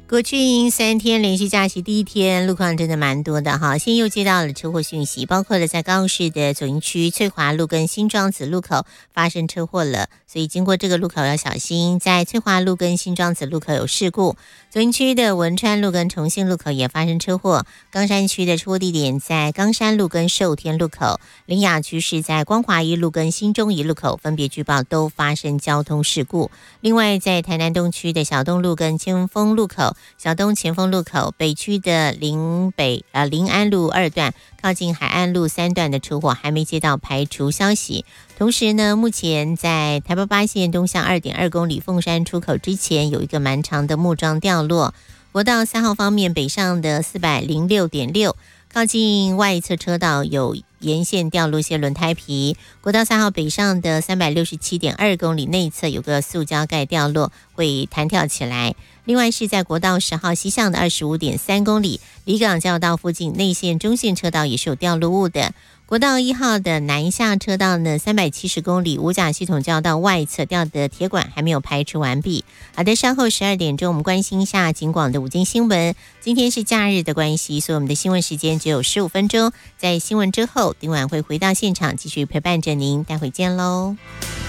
国庆3天连续假期第一天，路况真的蛮多的哈。现在又接到了车祸讯息，包括了在高雄市的左营区翠华路跟新庄子路口发生车祸了，所以经过这个路口要小心。在翠华路跟新庄子路口有事故，左营区的文川路跟重庆路口也发生车祸。冈山区的车祸地点在冈山路跟寿天路口，苓雅区是在光华一路跟新中一路口分别据报都发生交通事故。另外，在台南东区的小东路跟清丰路口、小东前锋路口，北区的临安路2段靠近海岸路3段的车祸还没接到排除消息。同时呢，目前在台北8线东向2.2公里凤山出口之前有一个蛮长的木桩掉落。国道3号方面，北上的406.6靠近外侧车道有沿线掉落些轮胎皮。国道3号北上的367.2公里内侧有个塑胶盖掉落，会弹跳起来。另外是在国道10号西向的25.3公里，离港交流道附近内线中线车道也是有掉落物的。国道1号的南下车道呢，370公里五甲系统交流道外侧掉的铁管还没有排除完毕。好的，稍后12点钟我们关心一下警广的午间新闻。今天是假日的关系，所以我们的新闻时间只有15分钟。在新闻之后，丁晚会回到现场继续陪伴着您，待会见喽。